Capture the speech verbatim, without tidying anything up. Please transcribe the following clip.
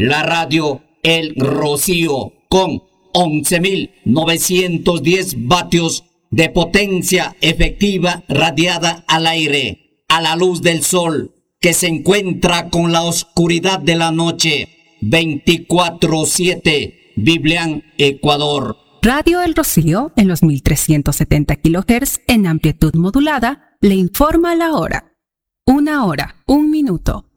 la radio El Rocío, con once mil novecientos diez vatios de potencia efectiva radiada al aire, a la luz del sol, que se encuentra con la oscuridad de la noche, veinticuatro siete, Biblián, Ecuador. Radio El Rocío, en los mil trescientos setenta kilohertz en amplitud modulada, le informa la hora. Una hora, un minuto.